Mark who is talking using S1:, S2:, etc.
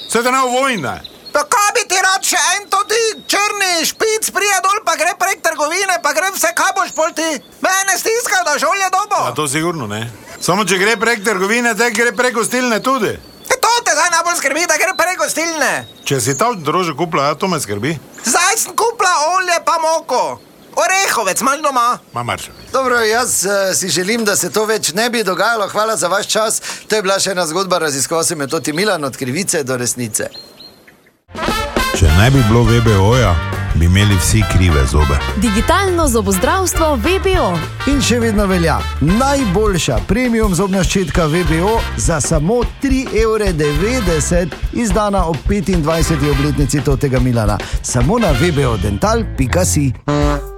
S1: Se te ne vojne.
S2: Pa kaj bi ti rad še en toti črni špic prije dol, pa gre prek trgovine, pa gre vse, kaj boš pol ti? Mene stiska, da žolje dobo.
S1: A to sigurno ne. Samo če gre prek trgovine, te gre prek gostilne tudi.
S2: To te zdaj najbolj skrbi, da gre prek gostilne.
S1: Če si ta drože kupla, ja, to me skrbi.
S2: Zdaj sem kupla olje pa moko. Orehovec, malo doma.
S1: Ma marša.
S3: Dobro, jaz si želim, da se to več ne bi dogajalo. Hvala za vaš čas. To je bila še ena zgodba, raziskoval sem jo toti Milan od krivice do resnice.
S1: Če ne bi bilo VBO-ja, bi imeli vsi krive zobe.
S4: Digitalno zobozdravstvo VBO.
S3: In še vedno velja najboljša premium zobna ščitka VBO za samo 3,90 €, izdana ob 25. obletnici totega Milana. Samo na vbodental.si.